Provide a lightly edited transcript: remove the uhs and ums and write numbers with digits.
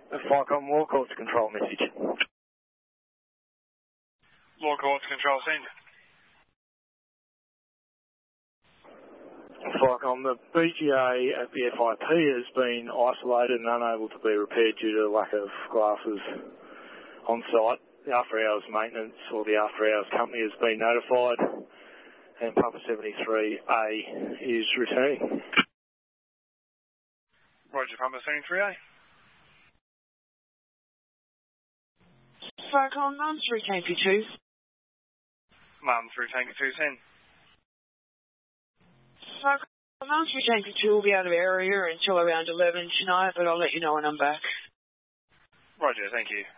Flycom, Law Court to control message. Law Court to control send. Flycom, the BGA at the FIP has been isolated and unable to be repaired due to the lack of glasses on site. The after hours maintenance or the after hours company has been notified and Papa 73A is returning. Roger, Papa 73A. Flycom, Mum 3 Tanker 2. Mum through Tanker 2 send. Flycom, Mum 3 Tanker 2 will be out of area until around 11 tonight, but I'll let you know when I'm back. Roger, thank you.